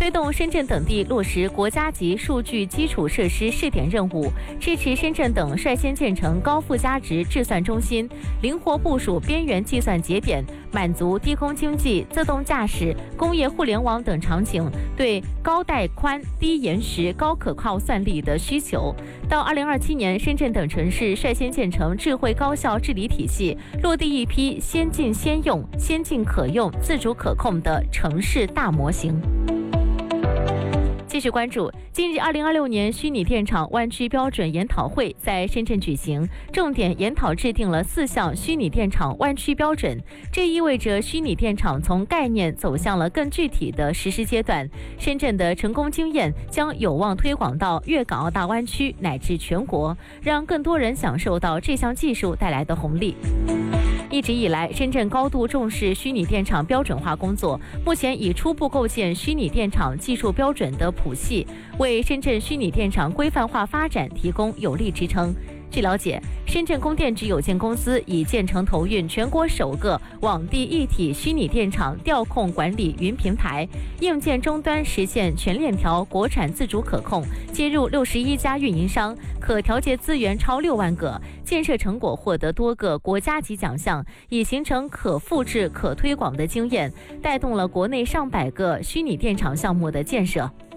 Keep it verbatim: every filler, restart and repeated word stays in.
推动深圳等地落实国家级数据基础设施试点任务，支持深圳等率先建成高附加值制算中心，灵活部署边缘计算节点，满足低空经济、自动驾驶、工业互联网等场景对高带宽、低延时、高可靠算力的需求。到二零二七年，深圳等城市率先建成智慧高效治理体系，落地一批先进先用、先进可用、自主可控的城市大模型。继续关注，近日二零二六年虚拟电厂湾区标准研讨会在深圳举行，重点研讨制定了四项虚拟电厂湾区标准。这意味着虚拟电厂从概念走向了更具体的实施阶段。深圳的成功经验将有望推广到粤港澳大湾区乃至全国，让更多人享受到这项技术带来的红利。一直以来，深圳高度重视虚拟电厂标准化工作，目前已初步构建虚拟电厂技术标准的谱系，为深圳虚拟电厂规范化发展提供有力支撑。据了解，深圳供电局有限公司已建成投运全国首个网地一体虚拟电厂调控管理云平台，硬件终端实现全链条国产自主可控，接入六十一家运营商，可调节资源超六万个，建设成果获得多个国家级奖项，已形成可复制、可推广的经验，带动了国内上百个虚拟电厂项目的建设。